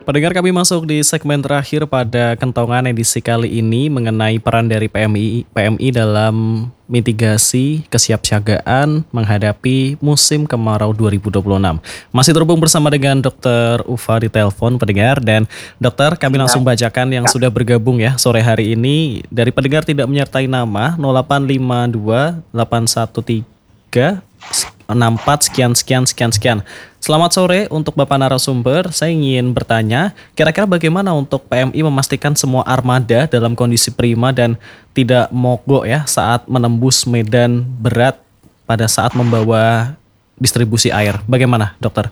Pendengar, kami masuk di segmen terakhir pada kentongan edisi kali ini mengenai peran dari PMI dalam mitigasi kesiapsiagaan menghadapi musim kemarau 2026. Masih terhubung bersama dengan Dr. Ufa di telepon pendengar, dan dokter, kami langsung bacakan yang sudah bergabung ya sore hari ini. Dari pendengar tidak menyertai nama 0852 813 64 sekian sekian sekian sekian. Selamat sore untuk Bapak narasumber. Saya ingin bertanya, kira-kira bagaimana untuk PMI memastikan semua armada dalam kondisi prima dan tidak mogok ya saat menembus medan berat pada saat membawa distribusi air. Bagaimana, dokter?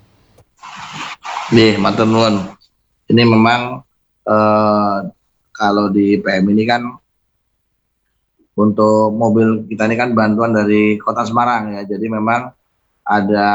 Nih, matur nuwun. Ini memang kalau di PM ini kan untuk mobil kita ini kan bantuan dari Kota Semarang ya. Jadi memang ada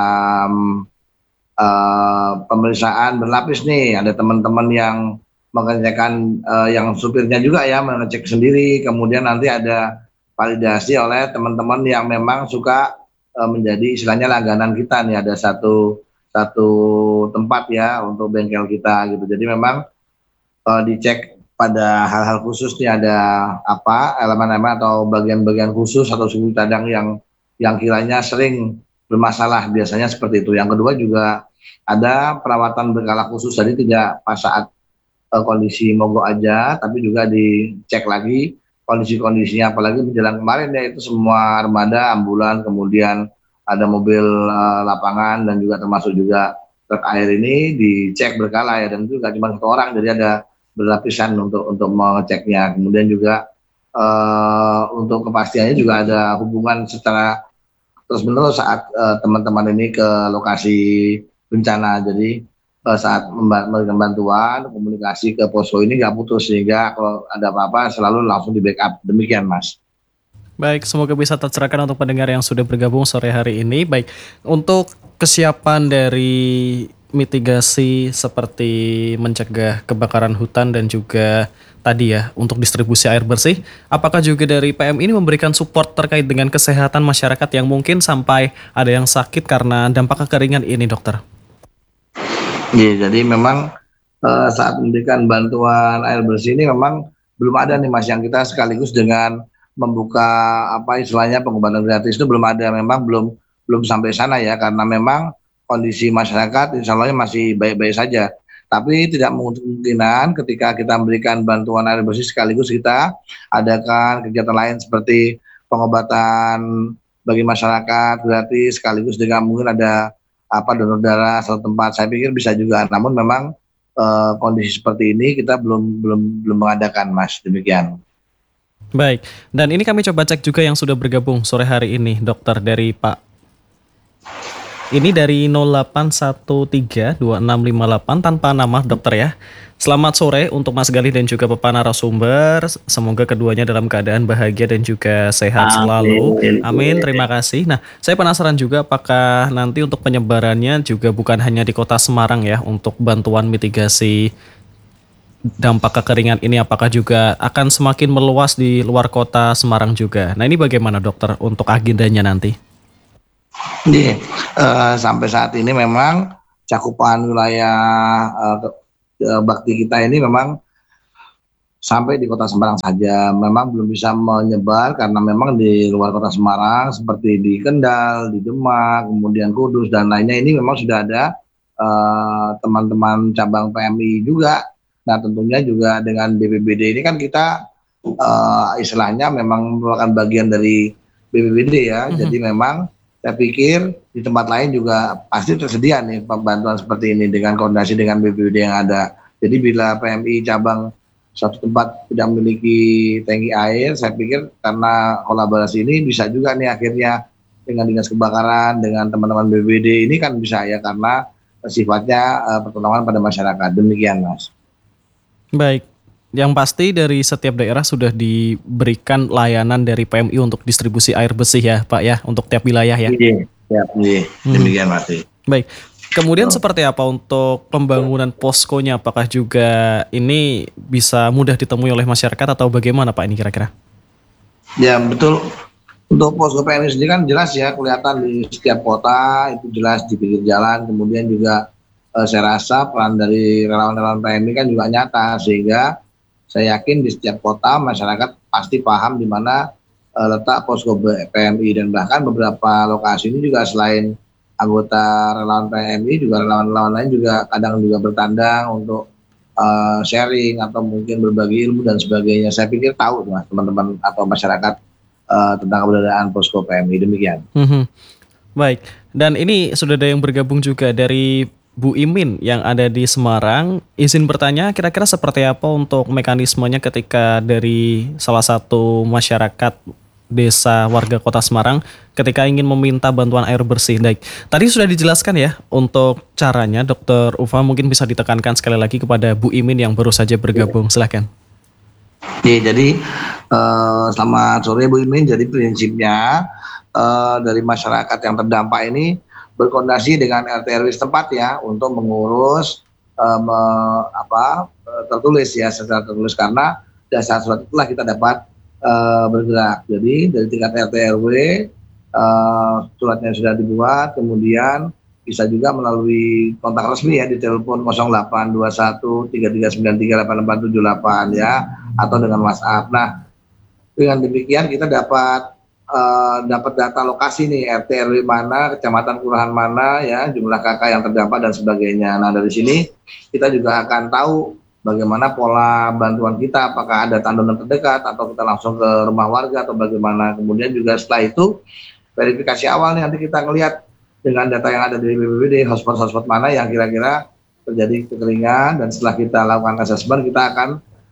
pemeriksaan berlapis nih. Ada teman-teman yang mengerjakan yang supirnya juga ya mengecek sendiri. Kemudian nanti ada validasi oleh teman-teman yang memang suka menjadi istilahnya langganan kita nih. Ada satu tempat ya untuk bengkel kita gitu. Jadi memang dicek pada hal-hal khusus nih, ada apa elemen-elemen atau bagian-bagian khusus atau suku cadang yang kiranya sering bermasalah, biasanya seperti itu. Yang kedua juga ada perawatan berkala khusus, jadi tidak pas saat kondisi mogok aja, tapi juga dicek lagi kondisi-kondisinya, apalagi menjelang kemarin ya itu semua armada, ambulan, kemudian ada mobil lapangan dan juga termasuk juga truk air ini dicek berkala ya, dan itu nggak cuma satu orang, jadi ada berlapisan untuk mengeceknya. Kemudian juga untuk kepastiannya juga ada hubungan secara terus-menerus saat teman-teman ini ke lokasi bencana. Jadi saat memberikan bantuan, komunikasi ke posko ini nggak putus, sehingga kalau ada apa-apa selalu langsung di backup. Demikian, Mas. Baik, semoga bisa tercerahkan untuk pendengar yang sudah bergabung sore hari ini. Baik, untuk kesiapan dari mitigasi seperti mencegah kebakaran hutan dan juga tadi ya untuk distribusi air bersih, apakah juga dari PM ini memberikan support terkait dengan kesehatan masyarakat yang mungkin sampai ada yang sakit karena dampak kekeringan ini, dokter? Iya, jadi memang saat memberikan bantuan air bersih ini memang belum ada nih, Mas, yang kita sekaligus dengan membuka apa istilahnya pengobatan gratis itu belum ada, memang belum sampai sana ya, karena memang kondisi masyarakat insya Allah masih baik-baik saja. Tapi tidak kemungkinan ketika kita memberikan bantuan air bersih sekaligus kita adakan kegiatan lain seperti pengobatan bagi masyarakat gratis sekaligus dengan mungkin ada apa donor darah satu tempat. Saya pikir bisa juga. Namun memang kondisi seperti ini kita belum mengadakan, Mas. Demikian. Baik, dan ini kami coba cek juga yang sudah bergabung sore hari ini, dokter, dari Pak. Ini dari 08132658 tanpa nama, dokter ya. Selamat sore untuk Mas Galih dan juga Bapak narasumber. Semoga keduanya dalam keadaan bahagia dan juga sehat selalu. Amin, terima kasih. Nah, saya penasaran juga apakah nanti untuk penyebarannya juga bukan hanya di Kota Semarang ya untuk bantuan mitigasi dampak kekeringan ini, apakah juga akan semakin meluas di luar Kota Semarang juga. Nah, ini bagaimana, dokter, untuk agendanya nanti? Sampai saat ini memang cakupan wilayah bakti kita ini memang sampai di Kota Semarang saja, memang belum bisa menyebar karena memang di luar Kota Semarang seperti di Kendal, di Demak, kemudian Kudus dan lainnya ini memang sudah ada teman-teman cabang PMI juga. Nah, tentunya juga dengan BPBD ini kan kita istilahnya memang merupakan bagian dari BPBD ya. Jadi memang saya pikir di tempat lain juga pasti tersedia nih bantuan seperti ini dengan koordinasi dengan BPBD yang ada. Jadi bila PMI cabang suatu tempat tidak memiliki tangki air, saya pikir karena kolaborasi ini bisa juga nih akhirnya dengan dinas kebakaran, dengan teman-teman BPBD ini kan bisa ya, karena sifatnya pertolongan pada masyarakat. Demikian, Mas. Baik, yang pasti dari setiap daerah sudah diberikan layanan dari PMI untuk distribusi air bersih ya Pak ya, untuk tiap wilayah ya? Iya, demikian Mas. Baik, kemudian seperti apa untuk pembangunan poskonya, apakah juga ini bisa mudah ditemui oleh masyarakat atau bagaimana Pak ini kira-kira? Ya betul, untuk posko PMI sendiri kan jelas ya, kelihatan di setiap kota, itu jelas di pinggir jalan, kemudian juga saya rasa peran dari relawan-relawan PMI kan juga nyata, sehingga saya yakin di setiap kota masyarakat pasti paham di mana letak posko PMI, dan bahkan beberapa lokasi ini juga selain anggota relawan PMI juga relawan-relawan lain juga kadang juga bertandang untuk sharing atau mungkin berbagi ilmu dan sebagainya. Saya pikir tahu mas teman-teman atau masyarakat tentang keberadaan posko PMI, demikian. Mhm. Baik, dan ini sudah ada yang bergabung juga dari Bu Imin yang ada di Semarang. Izin bertanya, kira-kira seperti apa untuk mekanismenya ketika dari salah satu masyarakat desa warga kota Semarang ketika ingin meminta bantuan air bersih? Baik, tadi sudah dijelaskan ya untuk caranya, Dokter Ufa, mungkin bisa ditekankan sekali lagi kepada Bu Imin yang baru saja bergabung. Silahkan. Oke, jadi selamat sore Bu Imin. Jadi prinsipnya dari masyarakat yang terdampak ini berkoordinasi dengan RT RW setempat ya untuk mengurus tertulis ya, secara tertulis, karena dasar surat itulah kita dapat bergerak. Jadi dari tingkat RT RW suratnya sudah dibuat, kemudian bisa juga melalui kontak resmi ya di telepon 0821 3393 8878 ya, atau dengan WhatsApp. Nah, dengan demikian kita dapat data lokasi nih, RT RW mana, kecamatan kelurahan mana ya, jumlah kakak yang terdampak dan sebagainya. Nah, dari sini kita juga akan tahu bagaimana pola bantuan kita, apakah ada tandunan terdekat atau kita langsung ke rumah warga atau bagaimana. Kemudian juga setelah itu verifikasi awal nih, nanti kita ngelihat dengan data yang ada di BPBD, hotspot mana yang kira-kira terjadi kekeringan, dan setelah kita lakukan assessment kita akan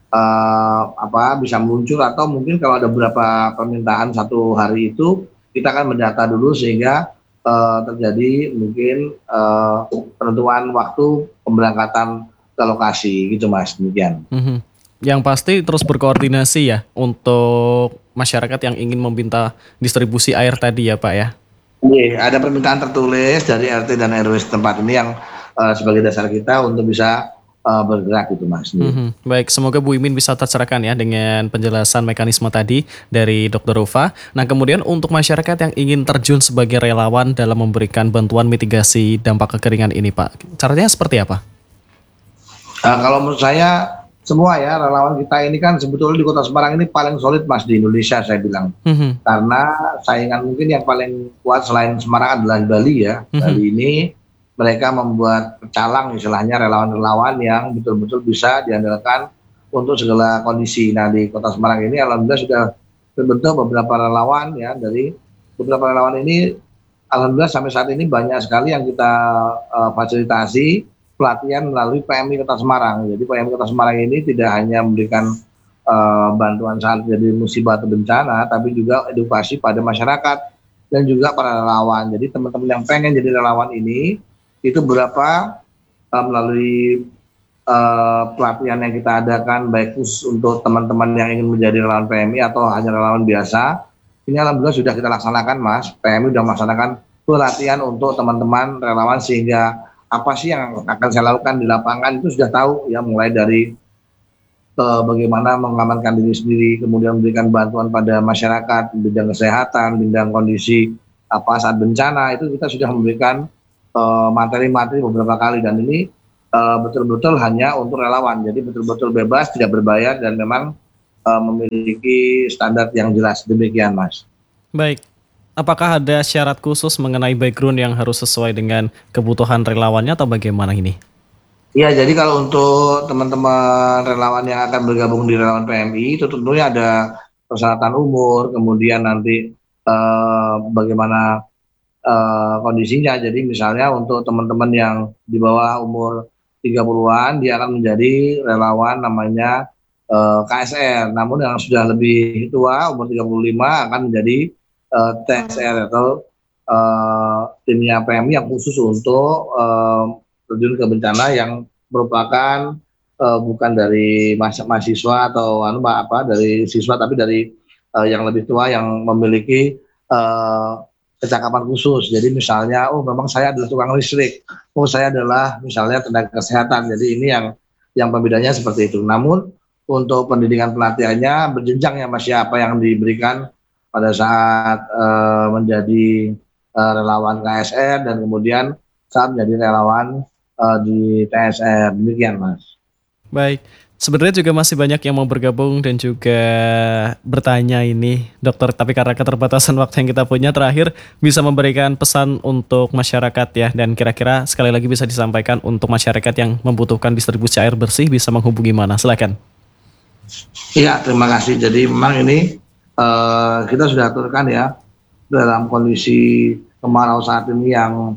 bisa muncul, atau mungkin kalau ada beberapa permintaan satu hari itu kita akan mendata dulu sehingga terjadi mungkin penentuan waktu pemberangkatan ke lokasi gitu mas, demikian. Yang pasti terus berkoordinasi ya untuk masyarakat yang ingin meminta distribusi air tadi ya Pak ya. Iya, ada permintaan tertulis dari RT dan RW setempat ini yang sebagai dasar kita untuk bisa bergerak gitu mas. Baik, semoga Bu Imin bisa tercerahkan ya dengan penjelasan mekanisme tadi dari Dr. Rufa. Nah, kemudian untuk masyarakat yang ingin terjun sebagai relawan dalam memberikan bantuan mitigasi dampak kekeringan ini Pak, caranya seperti apa? Kalau menurut saya semua ya relawan kita ini kan sebetulnya di Kota Semarang ini paling solid mas di Indonesia saya bilang. Karena saingan mungkin yang paling kuat selain Semarang adalah Bali ya. Bali ini mereka membuat pecalang istilahnya relawan-relawan yang betul-betul bisa diandalkan untuk segala kondisi. Nah, di Kota Semarang ini alhamdulillah sudah terbentuk beberapa relawan ya. Dari beberapa relawan ini alhamdulillah sampai saat ini banyak sekali yang kita fasilitasi pelatihan melalui PMI Kota Semarang. Jadi PMI Kota Semarang ini tidak hanya memberikan bantuan saat jadi musibah atau bencana, tapi juga edukasi pada masyarakat dan juga para relawan. Jadi teman-teman yang pengen jadi relawan ini itu berapa melalui pelatihan yang kita adakan, baik khusus untuk teman-teman yang ingin menjadi relawan PMI atau hanya relawan biasa. Ini alhamdulillah sudah kita laksanakan mas. PMI sudah melaksanakan pelatihan untuk teman-teman relawan, sehingga apa sih yang akan saya lakukan di lapangan itu sudah tahu ya, mulai dari bagaimana mengamankan diri sendiri, kemudian memberikan bantuan pada masyarakat di bidang kesehatan, bidang kondisi saat bencana, itu kita sudah memberikan materi-materi beberapa kali, dan ini betul-betul hanya untuk relawan, jadi betul-betul bebas, tidak berbayar, dan memang memiliki standar yang jelas, demikian mas. Baik. Apakah ada syarat khusus mengenai background yang harus sesuai dengan kebutuhan relawannya atau bagaimana ini? Ya, jadi kalau untuk teman-teman relawan yang akan bergabung di relawan PMI itu tentunya ada persyaratan umur, kemudian nanti bagaimana kondisinya. Jadi misalnya untuk teman-teman yang di bawah umur 30-an dia akan menjadi relawan namanya KSR. Namun yang sudah lebih tua umur 35 akan menjadi TSR atau timnya PMI yang khusus untuk terjun ke bencana, yang merupakan bukan dari mahasiswa atau dari siswa, tapi dari yang lebih tua yang memiliki kecakapan khusus. Jadi misalnya, memang saya adalah tukang listrik, saya adalah misalnya tenaga kesehatan. Jadi ini yang pembedanya seperti itu. Namun untuk pendidikan pelatihannya berjenjang ya mas, siapa yang diberikan pada saat menjadi relawan KSR, dan kemudian saat menjadi relawan di TSR. Demikian Mas. Baik, sebenarnya juga masih banyak yang mau bergabung dan juga bertanya ini, dokter. Tapi karena keterbatasan waktu yang kita punya, terakhir bisa memberikan pesan untuk masyarakat ya. Dan kira-kira sekali lagi bisa disampaikan untuk masyarakat yang membutuhkan distribusi air bersih bisa menghubungi mana? Silakan. Iya, terima kasih. Jadi memang ini kita sudah aturkan ya dalam kondisi kemarau saat ini yang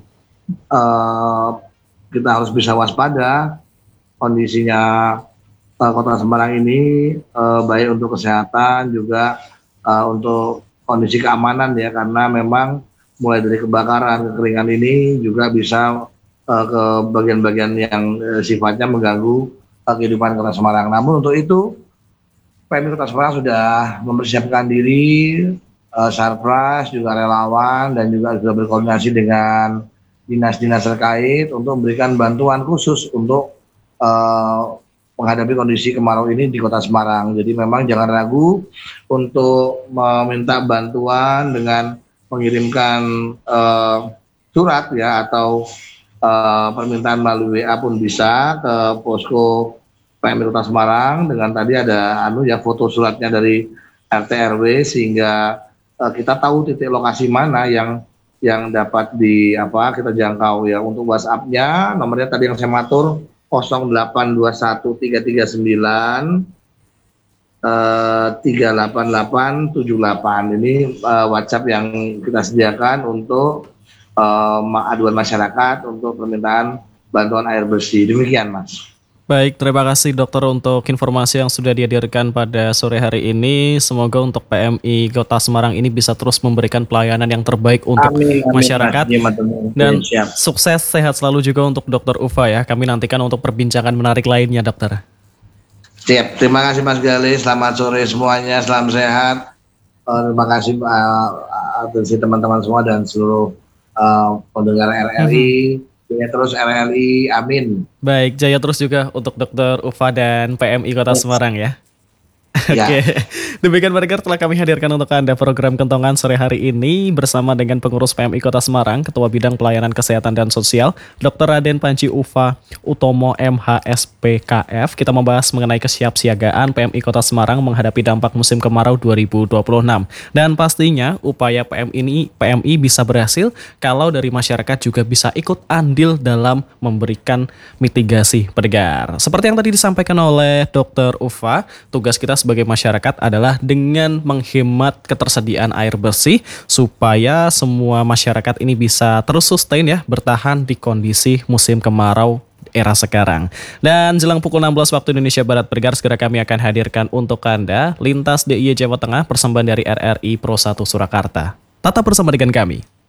kita harus bisa waspada kondisinya. Kota Semarang ini baik untuk kesehatan juga untuk kondisi keamanan ya, karena memang mulai dari kebakaran, kekeringan ini juga bisa ke bagian-bagian yang sifatnya mengganggu kehidupan Kota Semarang. Namun untuk itu PMI Kota Semarang sudah mempersiapkan diri, Sarpras juga relawan dan juga sudah berkoordinasi dengan dinas-dinas terkait untuk memberikan bantuan khusus untuk menghadapi kondisi kemarau ini di Kota Semarang. Jadi memang jangan ragu untuk meminta bantuan dengan mengirimkan surat ya, atau permintaan melalui WA pun bisa ke posko PMI Kota Semarang dengan tadi ada foto suratnya dari RT RW, sehingga kita tahu titik lokasi mana yang dapat kita jangkau ya. Untuk WhatsApp-nya nomornya tadi yang saya matur 0821 339 38878. Ini WhatsApp yang kita sediakan untuk aduan masyarakat untuk permintaan bantuan air bersih. Demikian Mas. Baik, terima kasih dokter untuk informasi yang sudah dihadirkan pada sore hari ini. Semoga untuk PMI Kota Semarang ini bisa terus memberikan pelayanan yang terbaik untuk masyarakat. Dan sukses, sehat selalu juga untuk Dokter Ufa ya. Kami nantikan untuk perbincangan menarik lainnya dokter. Siap, terima kasih Mas Gali. Selamat sore semuanya, salam sehat. Terima kasih atas teman-teman semua dan seluruh pendengar RRI. Jaya terus RRI, amin. Baik, jaya terus juga untuk Dokter Ufa dan PMI Kota Semarang ya. Oke, demikian pendengar telah kami hadirkan untuk Anda program Kentongan sore hari ini bersama dengan pengurus PMI Kota Semarang, Ketua Bidang Pelayanan Kesehatan dan Sosial, Dr. Raden Panji Ufa Utomo MHSPKF. Kita membahas mengenai kesiapsiagaan PMI Kota Semarang menghadapi dampak musim kemarau 2026. Dan pastinya upaya PMI bisa berhasil kalau dari masyarakat juga bisa ikut andil dalam memberikan mitigasi pendengar. Seperti yang tadi disampaikan oleh Dr. Ufa, tugas kita sebagai masyarakat adalah dengan menghemat ketersediaan air bersih supaya semua masyarakat ini bisa terus sustain ya, bertahan di kondisi musim kemarau era sekarang. Dan jelang pukul 16 waktu Indonesia Barat pendengar, segera kami akan hadirkan untuk Anda Lintas DIY Jawa Tengah persembahan dari RRI Pro 1 Surakarta. Tetap bersama dengan kami.